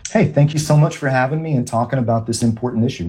Hey, thank you so much for having me and talking about this important issue.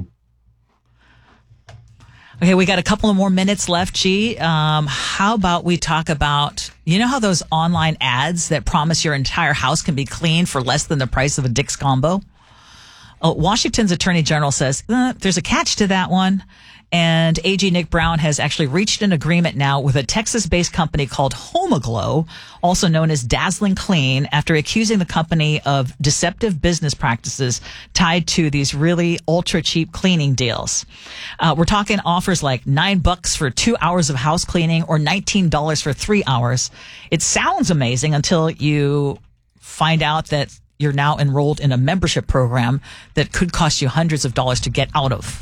Okay, we got a couple of more minutes left, G. How about we talk about, you know how those online ads that promise your entire house can be clean for less than the price of a Dick's combo? Washington's Attorney General says there's a catch to that one. And AG Nick Brown has actually reached an agreement now with a Texas-based company called Homoglow, also known as Dazzling Clean, after accusing the company of deceptive business practices tied to these really ultra-cheap cleaning deals. We're talking offers like $9 for 2 hours of house cleaning or $19 for 3 hours. It sounds amazing until you find out that you're now enrolled in a membership program that could cost you hundreds of dollars to get out of.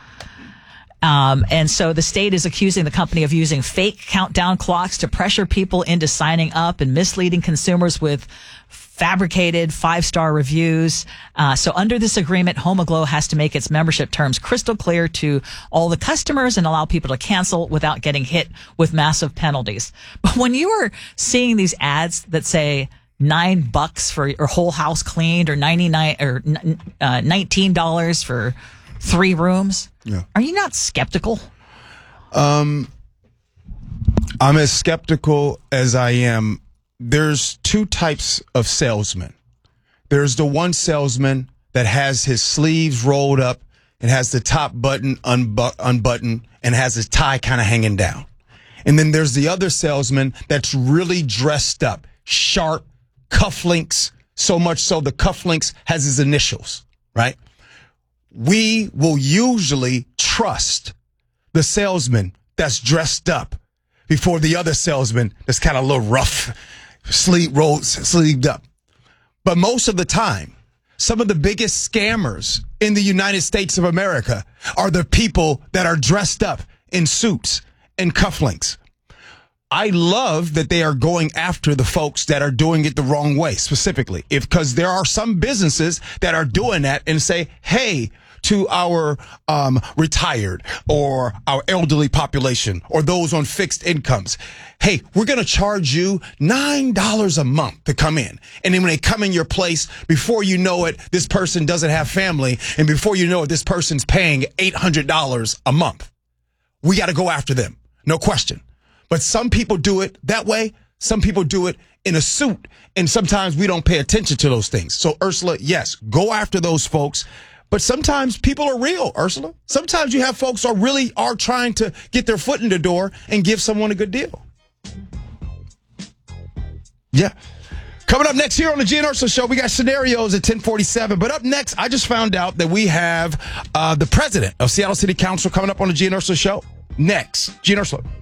And so the state is accusing the company of using fake countdown clocks to pressure people into signing up and misleading consumers with fabricated 5-star reviews. So under this agreement, Homoglow has to make its membership terms crystal clear to all the customers and allow people to cancel without getting hit with massive penalties. But when you are seeing these ads that say $9 for your whole house cleaned or $19 for 3 rooms. Yeah. Are you not skeptical? I'm as skeptical as I am. There's 2 types of salesmen. There's the one salesman that has his sleeves rolled up and has the top button unbuttoned and has his tie kind of hanging down. And then there's the other salesman that's really dressed up, sharp, cufflinks, so much so the cufflinks has his initials, right? We will usually trust the salesman that's dressed up before the other salesman that's kind of a little rough, sleeved up. But most of the time, some of the biggest scammers in the United States of America are the people that are dressed up in suits and cufflinks. I love that they are going after the folks that are doing it the wrong way, specifically, because there are some businesses that are doing that and say, hey, to our retired or our elderly population or those on fixed incomes, hey, we're going to charge you $9 a month to come in. And then when they come in your place, before you know it, this person doesn't have family. And before you know it, this person's paying $800 a month. We got to go after them. No question. But some people do it that way. Some people do it in a suit. And sometimes we don't pay attention to those things. So, Ursula, yes, go after those folks. But sometimes people are real, Ursula. Sometimes you have folks who really are trying to get their foot in the door and give someone a good deal. Yeah. Coming up next here on the G and Ursula Show, we got scenarios at 10:47. But up next, I just found out that we have the president of Seattle City Council coming up on the G and Ursula Show. Next, G and Ursula.